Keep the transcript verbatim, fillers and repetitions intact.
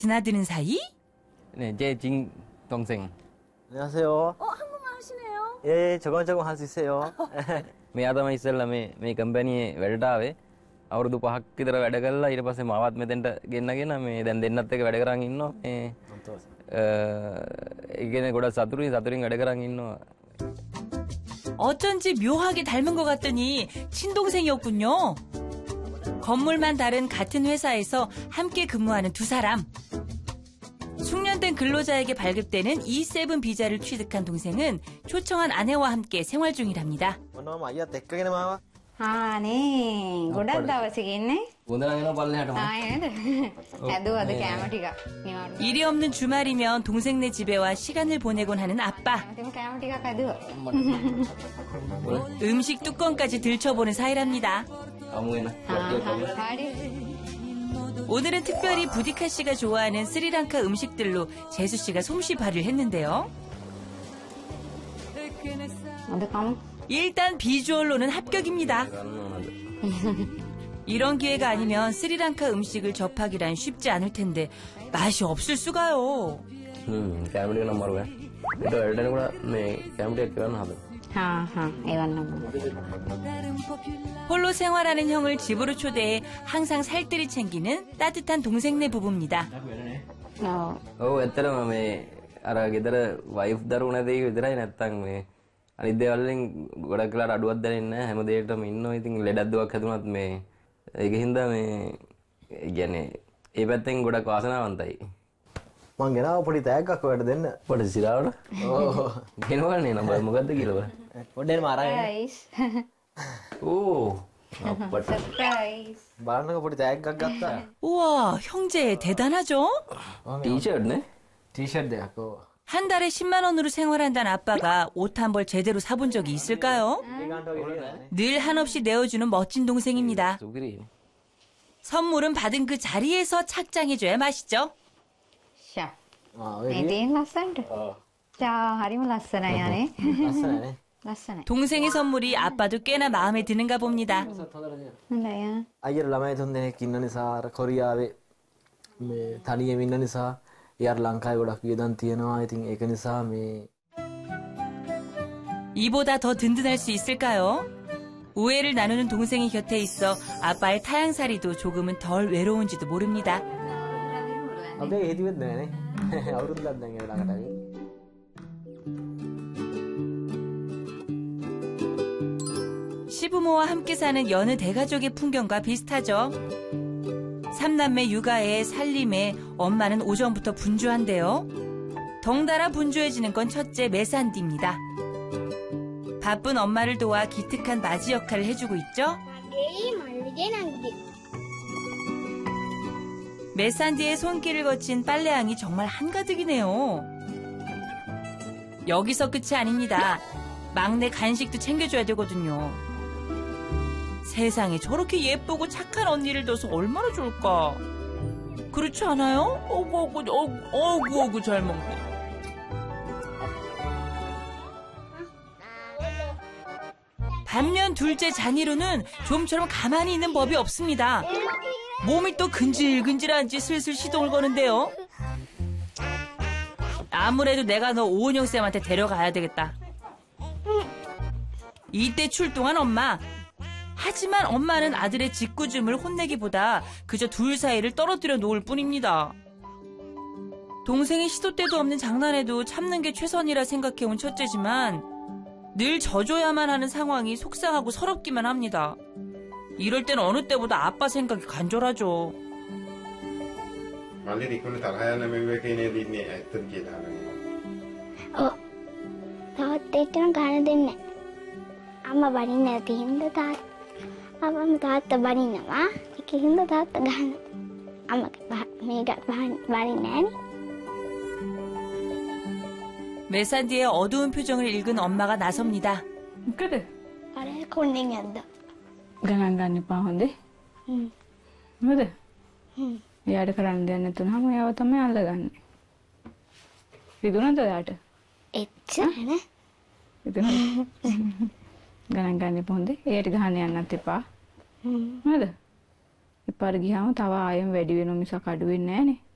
드나드는 사이? 네, 제 진 동생. 안녕하세요. 어, 한국말 하시네요? 예, 조금 조금 할 수 있어요. මෙයා තමයි ඉස්සෙල්ලා මේ මේ කම්පැනි වලට ආවේ. අවුරුදු පහක් විතර වැඩ කළා. ඊට පස්සේ මාවත් මෙතෙන්ට ගෙන්නගෙන මේ දැන් දෙන්නත් එක වැඩ කරන් ඉන්නවා. මේ ඒ කියන්නේ ගොඩක් සතුටුයි සතුටින් වැඩ කරන් ඉන්නවා. 어쩐지 묘하게 닮은 것 같더니 친동생이었군요. 건물만 다른 같은 회사에서 함께 근무하는 두 사람. 숙련된 근로자에게 발급되는 이 세븐 비자를 취득한 동생은 초청한 아내와 함께 생활 중이랍니다. මොනවම අයියත් එක්කගෙන මාව. ආ නේ ගොඩක් දවසක ඉන්නේ. වුණා යන පල්ලෙහාට ආ නේද? ඇදුවද කැම ටික. නිවාඩු. 일이 없는 주말이면 동생네 집에 와 시간을 보내곤 하는 아빠. ඉතින් කැම ටිකක් ඇදුවා. 음식 뚜껑까지 들춰보는 사이랍니다. අමු වෙන. හරි. 오늘은 특별히 부디카 씨가 좋아하는 스리랑카 음식들로 재수 씨가 솜씨 발휘를 했는데요. 어디 가면? 일단 비주얼로는 합격입니다. 이런 기회가 아니면 스리랑카 음식을 접하기란 쉽지 않을 텐데 맛이 없을 수가요. හ්ම් කැමරේ නම් මරුවා. ඒක වැඩටන கூட මේ කැමරේ කරන්න හදන්න. හා හා ඒවන්න. 홀로 생활하는 형을 집으로 초대해 항상 살뜰히 챙기는 따뜻한 동생네 부부입니다. ඔව්. ඔව් ඇත්තටම මේ අර ගෙදර වයිෆ් දරුවෝ නැති එක විතරයි නැත්තම් මේ අනිත් දේවල් වලින් ගොඩක් වෙලාට අඩුවක් දැනෙන්නේ නැහැ. හැම දෙයකටම ඉන්නවා. ඉතින් ලෙඩක් දුවක් හැදුනත් මේ ඒක හින්දා මේ කියන්නේ ඒ පැත්තෙන් ගොඩක් වාසනාවන්තයි. මං ගෙනාව පොඩි තෑග්ගක් ඔයාලට දෙන්න. පොඩි සිරාවට. ඕ. ගෙනවන්නේ නම මොකද්ද කියලා බලන්න. පොඩ්ඩෙන්ම අරගෙන. ප්‍රයිස්. ඕ අප්පට. ප්‍රයිස්. බලන්නකො පොඩි තෑග්ගක් ගත්තා. 우와, 형제 대단하죠? 티-ෂර්ට් නේ? ටී-ෂර්ට් දෙකක්. ඕ. 한 달에 십만 원으로 생활한다는 아빠가 옷 한 벌 제대로 사본 적이 있을까요? 늘 한없이 내어주는 멋진 동생입니다. සුපිරි. 선물은 받은 그 자리에서 착장해줘야 맛있죠? ෂා. ආ ඔය මේ තියෙන ලස්සනට. ෂා හරිම ලස්සනයි අනේ. ලස්සනනේ. ලස්සනයි. 동생의 선물이 아빠도 꽤나 마음에 드는가 봅니다. හොඳයි. අයියර ළමයි තුන් දෙනෙක් ඉන්න නිසා අර කොරියාවේ මේ තනියම ඉන්න නිසා යාර ලංකාවේ ගොඩක් වියදම් තියෙනවා. ඉතින් ඒක නිසා මේ 이보다 더 든든할 수 있을까요? 우애를 나누는 동생이 곁에 있어 아빠의 타향살이도 조금은 덜 외로운지도 모릅니다. අපේ හිතුවෙත් නෑනේ. අවුරුද්දක් දැන් ඒ ළඟට ආවේ. 시부모와 함께 사는 여느 대가족의 풍경과 비슷하죠. 삼남매 육아에 살림에 엄마는 오전부터 분주한데요. 덩달아 분주해지는 건 첫째 메산디입니다. 바쁜 엄마를 도와 기특한 맞이 역할을 해주고 있죠. 메산디의 손길을 거친 빨래양이 정말 한가득이네요. 여기서 끝이 아닙니다. 막내 간식도 챙겨줘야 되거든요. 세상에 저렇게 예쁘고 착한 언니를 둬서 얼마나 좋을까. 그렇지 않아요? 어구 어구 어구 어구 어구 잘 먹네. 반면 둘째 잔이루는 좀처럼 가만히 있는 법이 없습니다. 몸이 또 근질근질한지 슬슬 시동을 거는데요. 아무래도 내가 너 오은영 쌤한테 데려가야 되겠다. 이때 출동한 엄마. 하지만 엄마는 아들의 짓궂음을 혼내기보다 그저 둘 사이를 떨어뜨려 놓을 뿐입니다. 동생이 시도 때도 없는 장난에도 참는 게 최선이라 생각해온 첫째지만 늘 져줘야만 하는 상황이 속상하고 서럽기만 합니다. 이럴 땐 어느 때보다 아빠 생각이 간절하죠. මල්ලි නිකුණ තරහ යන මෙව කෙනේ දින්නේ ඇත්තද කියලා අහන්නේ. ඔව්. තාත්තට ගාන දෙන්නේ. අම්මා බනින්නේ නැති හින්දා තාත්තා. අම්මා තාත්තා බනිනවා. ඒක හින්දා තාත්තා ගාන. අම්මා මේක බනින්නේ නැනේ. 메산디의 어두운 표정을 읽은 엄마가 나섭니다. මොකද? අර කොණ්ඩෙන් යද්දා. ගණන් ගන්න එපා හොඳේ. හ්ම්. මොකද? හ්ම්. එයාට කරන්න දෙයක් නැතුනම එයාව තමයි අල්ලගන්නේ. රිදුනද එයාට? එච්චරනේ. රිදුනද? ගණන් ගන්න එපා හොඳේ. එයාට ගහන්න යන්නත් එපා. හ්ම්. මොකද? එපාර ගියාම තව ආයෙම වැඩි වෙනවා මිසක් අඩු වෙන්නේ නැහනේ.